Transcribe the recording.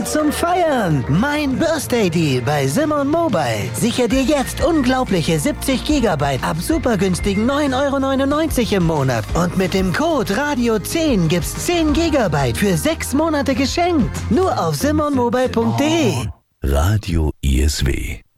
Grund zum Feiern. Mein Birthday Deal bei Simon Mobile. Sicher dir jetzt unglaubliche 70 Gigabyte ab super günstigen 9,99 € im Monat. Und mit dem Code Radio10 gibt's 10 Gigabyte für 6 Monate geschenkt. Nur auf simonmobile.de. Radio ISW.